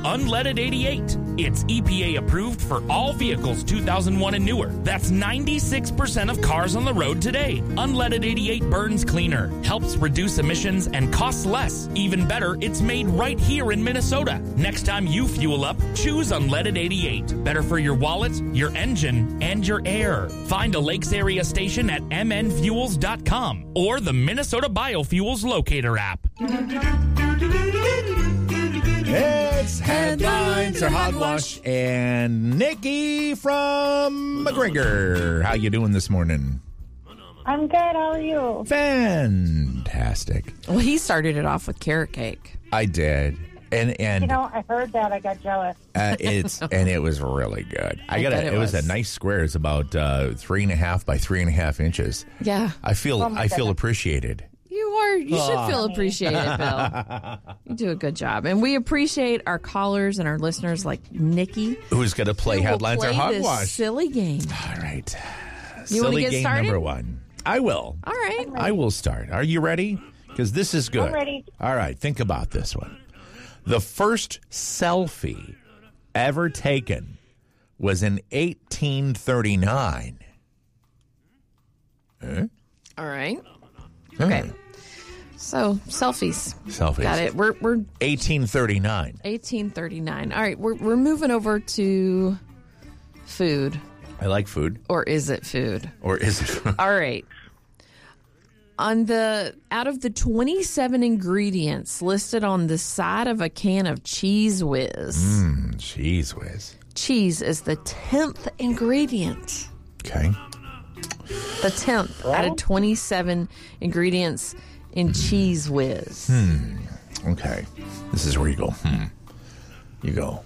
Unleaded 88. It's EPA approved for all vehicles 2001 and newer. That's 96% of cars on the road today. Unleaded 88 burns cleaner, helps reduce emissions, and costs less. Even better, it's made right here in Minnesota. Next time you fuel up, choose Unleaded 88. Better for your wallet, your engine, and your air. Find a Lakes area station at mnfuels.com or the Minnesota Biofuels Locator app. It's Headlines or Hogwash and Nikki from McGregor. How you doing this morning? I'm good. How are you? Fantastic. Well, he started it off with carrot cake. I did. And I heard that. I got jealous. it was really good. It was a nice square. It's about 3.5 by 3.5 inches. Yeah. I feel appreciated. You should feel appreciated, Bill. You do a good job. And we appreciate our callers and our listeners like Nikki. Who's going to play Headlines or Hogwash? This silly game. All right. You want to get game started? Number 1. I will. All right. I will start. Are you ready? Because this is good. I'm ready. All right. Think about this one. The first selfie ever taken was in 1839. All right. Okay. So, selfies. Got it. We're 1839. 1839. All right. We're moving over to food. I like food. Or is it food? Or is it food? All right. Out of the 27 ingredients listed on the side of a can of Cheese Whiz. Cheese Whiz. Cheese is the 10th ingredient. Okay. The 10th out of 27 ingredients in Cheese Whiz. Okay. This is where you go, You go,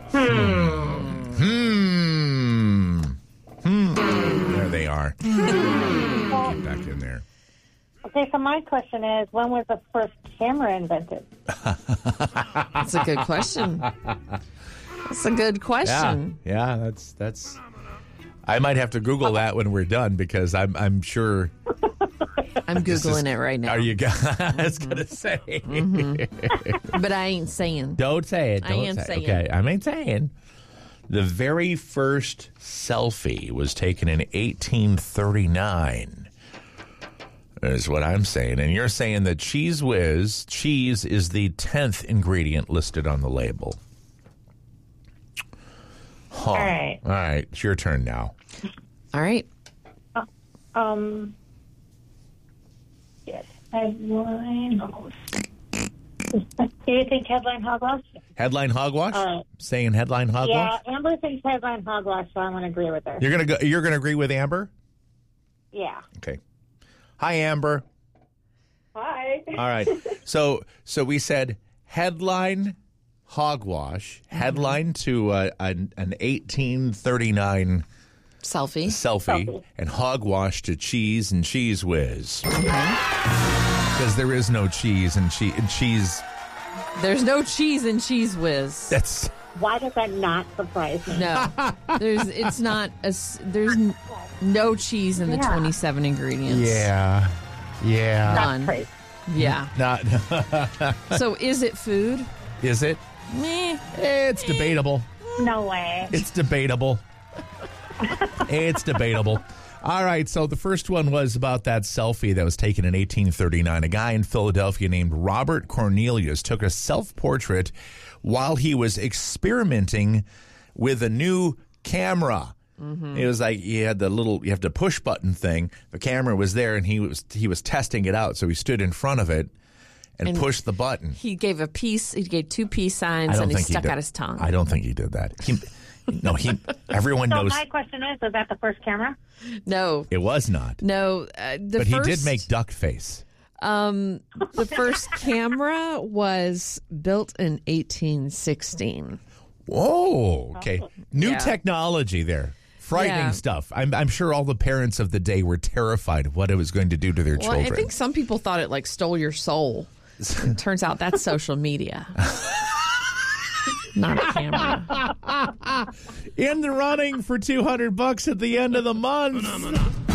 There they are. Get back in there. Okay, so my question is, when was the first camera invented? That's a good question. That's a good question. Yeah, that's. I might have to Google that when we're done because I'm sure. I'm Googling it right now. Are you guys? I was going to say. But I ain't saying. Don't say it. I ain't saying. Okay, I ain't saying. The very first selfie was taken in 1839. Is what I'm saying. And you're saying that Cheese Whiz, cheese is the 10th ingredient listed on the label. Huh. All right. All right. It's your turn now. All right. Yes. Headline. Do you think headline hogwash? Headline hogwash? Saying headline hogwash? Yeah, Amber thinks headline hogwash, so I'm going to agree with her. You're gonna agree with Amber? Yeah. Okay. Hi, Amber. Hi. All right. So we said headline hogwash, headline to an 1839 selfie, and hogwash to cheese and Cheese Whiz. Because there is no cheese and cheese. There's no cheese in Cheese Whiz. That's. Why does that not surprise me? No. There's no cheese in the 27 ingredients. Yeah. None. That's crazy. Yeah. Not. So is it food? Is it? Meh. It's debatable. No way. It's debatable. It's debatable. All right, so the first one was about that selfie that was taken in 1839. A guy in Philadelphia named Robert Cornelius took a self-portrait while he was experimenting with a new camera. It was like you had you have the push button thing. The camera was there, and he was testing it out. So he stood in front of it and pushed the button. He gave two peace signs, and he stuck out his tongue. I don't think he did that. Everyone knows. So my question is that the first camera? No. It was not. No. But he did make duck face. The first camera was built in 1816. Whoa. Okay. New technology there. Frightening stuff. I'm sure all the parents of the day were terrified of what it was going to do to their children. I think some people thought it stole your soul. It turns out that's social media. Not a camera. In the running for $200 at the end of the month.